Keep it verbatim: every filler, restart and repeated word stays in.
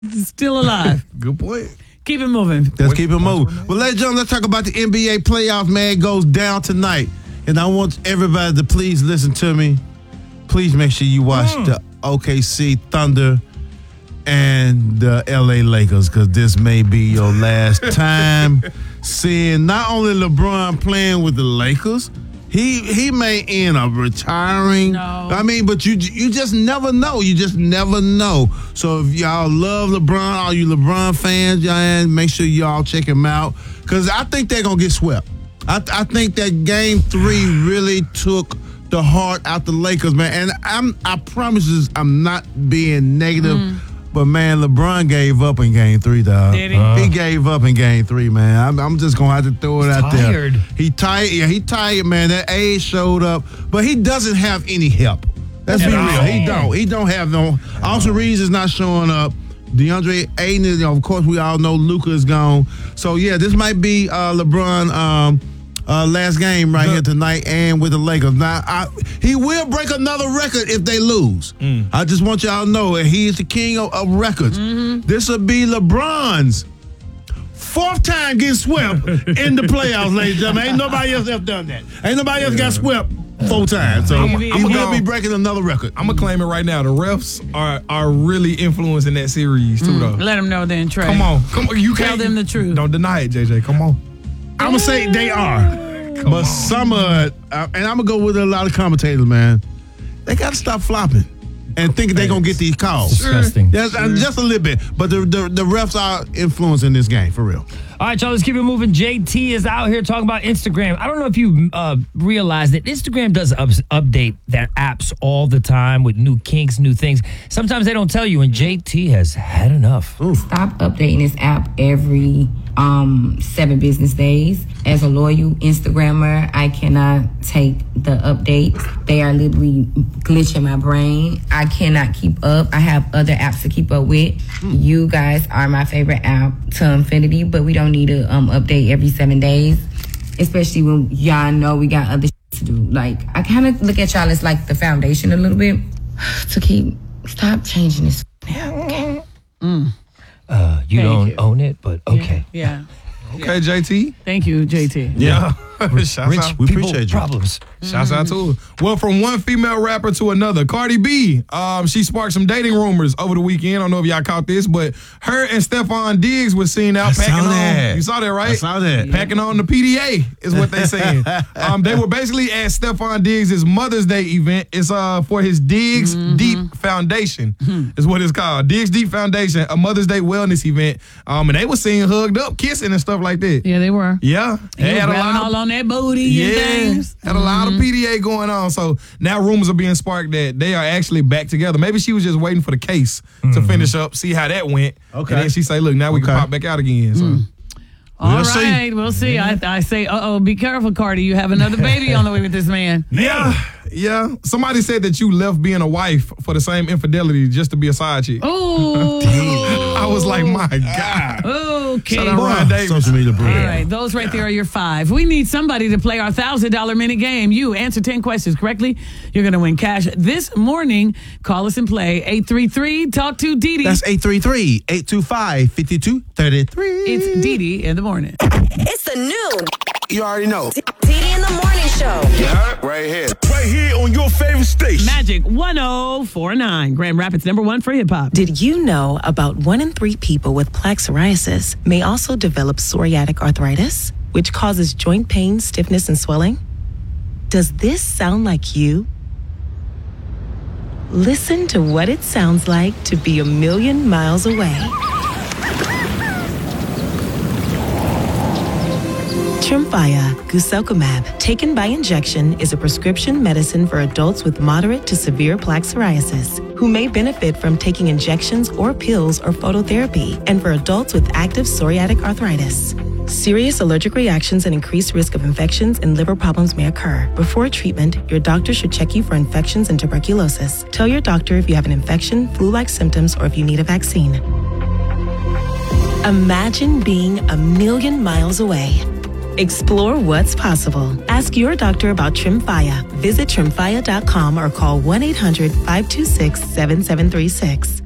still alive. Good point. Keep it moving. Let's what, keep it moving. Well, ladies and gentlemen, let's talk about the N B A playoffs, man. It goes down tonight. And I want everybody to please listen to me. Please make sure you watch mm. the O K C Thunder and the L A Lakers, because this may be your last time seeing not only LeBron playing with the Lakers, he he may end up retiring. No. I mean, but you you just never know. You just never know. So if y'all love LeBron, all you LeBron fans, y'all make sure y'all check him out, because I think they're going to get swept. I, I think that game three really took the heart out the Lakers, man. And I'm I promise you, I'm not being negative. Mm. But, man, LeBron gave up in game three, dog. Did he? Uh, he gave up in game three, man. I'm, I'm just going to have to throw it He's out tired. there. He tired. Yeah, he tired, man. That age showed up. But he doesn't have any help. Let's be real. He don't. He don't have no. Austin Reeves is not showing up. DeAndre Ayton is, you know, of course, we all know Luka is gone. So, yeah, this might be uh, LeBron um, uh, last game right the, here tonight and with the Lakers. Now, I, he will break another record if they lose. Mm. I just want y'all to know that he is the king of, of records. Mm-hmm. This will be LeBron's fourth time getting swept in the playoffs, ladies and gentlemen. Ain't nobody else ever done that. Ain't nobody else got swept four times. So I'm, he I'm will go, be breaking another record. I'm going to claim it right now. The refs are are really influencing that series, too, mm. though. Let them know then, Trey. Come on. Come on. You Tell can't, them the truth. Don't deny it, J J. Come on. I'm going to say they are. Come but on. Some of it, uh, and I'm going to go with a lot of commentators, man, they got to stop flopping and thinking they're going to get these calls. Disgusting. Yes, sure. Just a little bit. But the, the, the refs are influencing this game, for real. All right, y'all, let's keep it moving. J T is out here talking about Instagram. I don't know if you uh, realize that Instagram does up- update their apps all the time with new kinks, new things. Sometimes they don't tell you, and J T has had enough. Ooh. Stop updating this app every um, seven business days. As a loyal Instagrammer, I cannot take the updates. They are literally glitching my brain. I cannot keep up. I have other apps to keep up with. Mm. You guys are my favorite app to infinity, but we don't need to um, update every seven days, especially when y'all know we got other shit to do. Like, I kind of look at y'all as like the foundation a little bit to keep, stop changing this app, okay? Mm. Uh, you Thank don't you. own it, but okay. Yeah. yeah. Okay, J T. Thank you, J T. Yeah. Rich out. We people appreciate you. Problems. Shouts out to her. Well, from one female rapper to another, Cardi B, um, she sparked some dating rumors over the weekend. I don't know if y'all caught this, but her and Stephon Diggs was seen out I packing saw that. on. You saw that, right? I saw that. Packing on the P D A is what they saying. um, they were basically at Stephon Diggs' Mother's Day event. It's uh for his Diggs mm-hmm. Deep Foundation, mm-hmm. is what it's called. Diggs Deep Foundation, a Mother's Day wellness event. Um, and they were seen hugged up, kissing and stuff like that. Yeah, they were. Yeah. They had were a lot of, all on that booty yeah, and things. Had a lot mm-hmm. of P D A going on. So now rumors are being sparked that they are actually back together. Maybe she was just waiting for the case mm-hmm. to finish up, see how that went. Okay. And then she say, look, now we okay. can pop back out again. So. Mm. All We'll right, see. we'll see. I, I say, uh-oh, be careful, Cardi. You have another baby on the way with this man. Yeah, yeah. Somebody said that you left being a wife for the same infidelity just to be a side chick. Oh. I was like, my God. Okay. Shout out Ryan Davis. Social media All break. right, those right there are your five. We need somebody to play our one thousand dollars minute game. You answer ten questions correctly, you're going to win cash this morning. Call us and play. eight three three, talk to Dee Dee. That's eight three three, eight two five, five two three three. It's Dee Dee in the morning. It's the new. You already know. Dee Dee in the morning show. Yeah, right here. Right here on your favorite station. Magic one oh four point nine, Grand Rapids number one for hip hop. Did you know about one in three people with plaque psoriasis may also develop psoriatic arthritis, which causes joint pain, stiffness, and swelling? Does this sound like you? Listen to what it sounds like to be a million miles away. Tremfya guselkumab, taken by injection, is a prescription medicine for adults with moderate to severe plaque psoriasis who may benefit from taking injections or pills or phototherapy, and for adults with active psoriatic arthritis. Serious allergic reactions and increased risk of infections and liver problems may occur. Before treatment, your doctor should check you for infections and tuberculosis. Tell your doctor if you have an infection, flu-like symptoms, or if you need a vaccine. Imagine being a million miles away. Explore what's possible. Ask your doctor about Tremfya. Visit tremfya dot com or call one eight hundred, five two six, seven seven three six.